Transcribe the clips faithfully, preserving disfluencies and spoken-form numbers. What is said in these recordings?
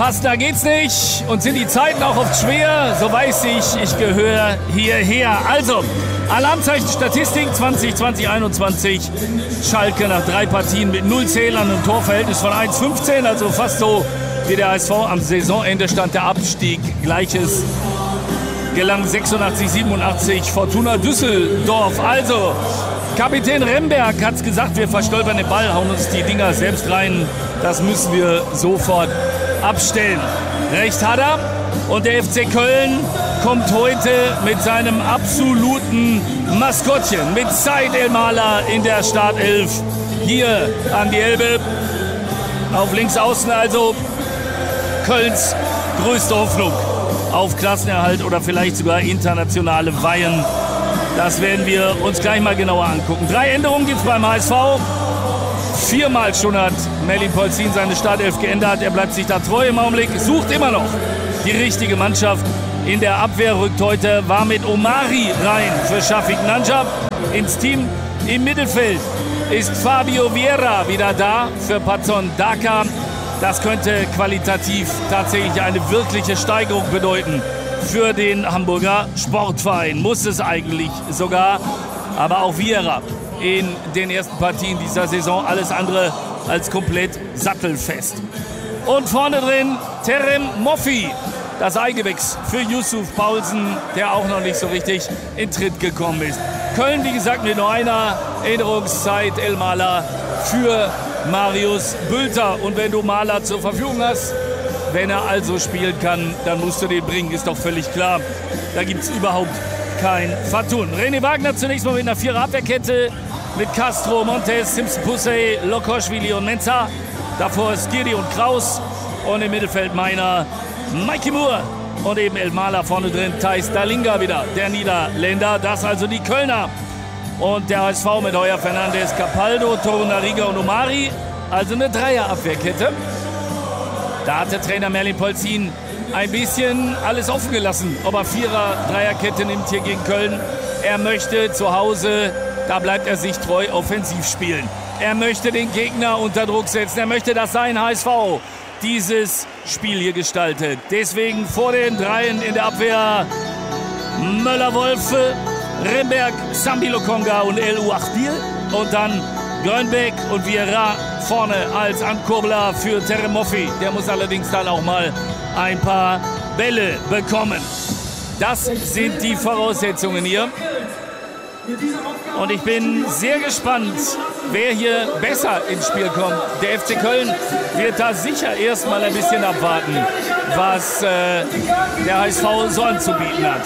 Passender geht's nicht. Und sind die Zeiten auch oft schwer, so weiß ich, ich gehöre hierher. Also, Alarmzeichen Statistik zwanzig zwanzig einundzwanzig. Schalke nach drei Partien mit null Zählern und Torverhältnis von eins fünfzehn. Also fast so wie der H S V am Saisonende stand der Abstieg. Gleiches gelang sechsundachtzig siebenundachtzig Fortuna Düsseldorf. Also, Kapitän Remberg hat's gesagt, wir verstolpern den Ball, hauen uns die Dinger selbst rein. Das müssen wir sofort abstellen. Recht hat er. Und der F C Köln kommt heute mit seinem absoluten Maskottchen, mit Said Elmalah in der Startelf hier an die Elbe. Auf links außen also Kölns größte Hoffnung auf Klassenerhalt oder vielleicht sogar internationale Weihen. Das werden wir uns gleich mal genauer angucken. Drei Änderungen gibt es beim H S V. Viermal schon hat Merlin Polzin seine Startelf geändert. Er bleibt sich da treu im Augenblick, sucht immer noch die richtige Mannschaft. In der Abwehr rückt heute Wamid Omari rein für Shafiq Nanjab ins Team. Im Mittelfeld ist Fabio Vieira wieder da für Patson Daka. Das könnte qualitativ tatsächlich eine wirkliche Steigerung bedeuten für den Hamburger Sportverein. Muss es eigentlich sogar. Aber auch Vieira in den ersten Partien dieser Saison alles andere als komplett sattelfest. Und vorne drin Terem Moffi, das Eigewächs für Yusuf Paulsen, der auch noch nicht so richtig in Tritt gekommen ist. Köln, wie gesagt, mit nur einer Erinnerungszeit, Elmalah für Marius Bülter. Und wenn du Maler zur Verfügung hast, wenn er also spielen kann, dann musst du den bringen, ist doch völlig klar. Da gibt es überhaupt kein Vertun. René Wagner zunächst mal mit einer Vierer-Abwehrkette mit Castro, Montes, Simpson, Pussey, Lokoschwili und Mensah. Davor ist Girdi und Kraus und im Mittelfeld Meiner, Mikey Moore und eben Elmalah vorne drin, Thijs Dalinga wieder, der Niederländer. Das also die Kölner. Und der H S V mit Heuer, Fernandes, Capaldo, Torunariga und Omari. Also eine Dreier-Abwehrkette. Da hat der Trainer Merlin Polzin ein bisschen alles offen gelassen, ob er Vierer-Dreierkette nimmt hier gegen Köln. Er möchte zu Hause, da bleibt er sich treu, offensiv spielen. Er möchte den Gegner unter Druck setzen. Er möchte, dass sein H S V dieses Spiel hier gestaltet. Deswegen vor den Dreien in der Abwehr Möller-Wolfe, Remberg, Sambi Lokonga und El Ouahdil. Und dann Grönbeck und Vieira vorne als Ankurbler für Terem Moffi. Der muss allerdings dann auch mal ein paar Bälle bekommen. Das sind die Voraussetzungen hier. Und ich bin sehr gespannt, wer hier besser ins Spiel kommt. Der F C Köln wird da sicher erstmal ein bisschen abwarten, was äh, der H S V so anzubieten hat.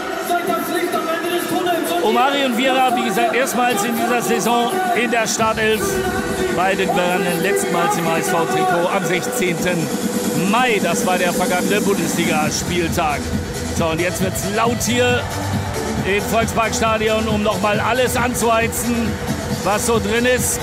Omari und Vieira, wie gesagt, erstmals in dieser Saison in der Startelf. Beide waren letztmals im H S V-Trikot am sechzehnten Mai. Das war der vergangene Bundesliga-Spieltag. So, und jetzt wird's laut hier im Volksparkstadion, um nochmal alles anzuheizen, was so drin ist.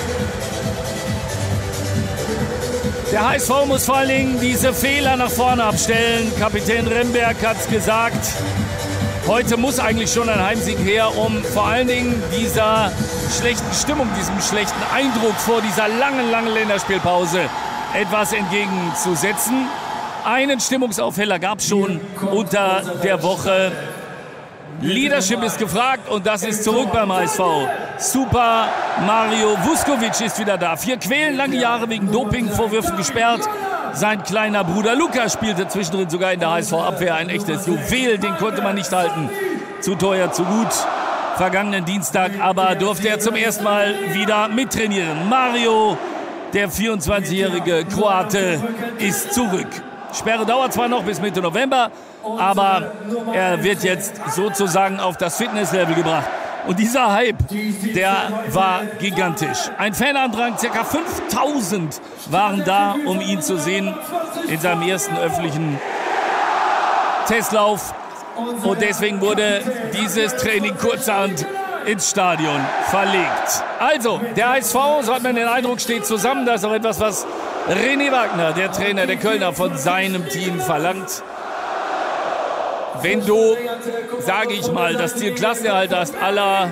Der H S V muss vor allen Dingen diese Fehler nach vorne abstellen. Kapitän Remberg hat es gesagt. Heute muss eigentlich schon ein Heimsieg her, um vor allen Dingen dieser schlechten Stimmung, diesem schlechten Eindruck vor dieser langen, langen Länderspielpause etwas entgegenzusetzen. Einen Stimmungsaufheller gab es schon unter der Woche. Leadership ist gefragt und das ist zurück beim H S V. Super Mario Vuskovic ist wieder da. Vier quälenlange Jahre wegen Dopingvorwürfen gesperrt. Sein kleiner Bruder Luca spielte zwischendrin sogar in der H S V-Abwehr. Ein echtes Juwel, den konnte man nicht halten. Zu teuer, zu gut. Vergangenen Dienstag aber durfte er zum ersten Mal wieder mittrainieren. Mario, der vierundzwanzigjährige Kroate, ist zurück. Sperre dauert zwar noch bis Mitte November, aber er wird jetzt sozusagen auf das Fitnesslevel gebracht. Und dieser Hype, der war gigantisch. Ein Fanandrang, ca. fünftausend waren da, um ihn zu sehen in seinem ersten öffentlichen Testlauf. Und deswegen wurde dieses Training kurzerhand ins Stadion verlegt. Also, der H S V, so hat man den Eindruck, steht zusammen. Das ist auch etwas, was René Wagner, der Trainer der Kölner, von seinem Team verlangt. Wenn du, sage ich mal, das Ziel Klassenerhalt hast, aller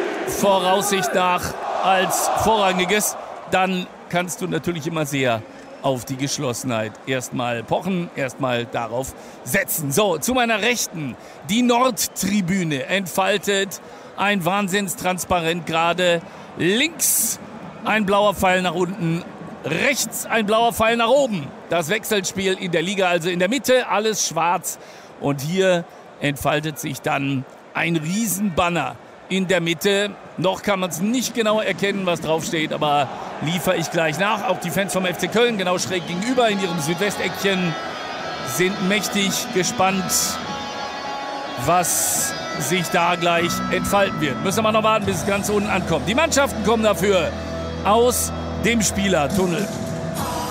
Voraussicht nach als vorrangiges, dann kannst du natürlich immer sehr auf die Geschlossenheit erstmal pochen, erstmal darauf setzen. So, zu meiner Rechten, die Nordtribüne entfaltet ein Wahnsinnstransparent gerade. Links ein blauer Pfeil nach unten, rechts ein blauer Pfeil nach oben. Das Wechselspiel in der Liga, also in der Mitte, alles schwarz. Und hier entfaltet sich dann ein Riesenbanner in der Mitte. Noch kann man es nicht genau erkennen, was draufsteht, aber liefere ich gleich nach. Auch die Fans vom F C Köln, genau schräg gegenüber in ihrem Südwesteckchen, sind mächtig gespannt, was sich da gleich entfalten wird. Müssen wir noch warten, bis es ganz unten ankommt. Die Mannschaften kommen dafür aus dem Spielertunnel.